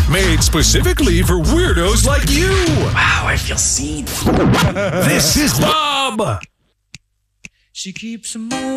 Made specifically for weirdos like you. Wow, I feel seen. This is Bob. She keeps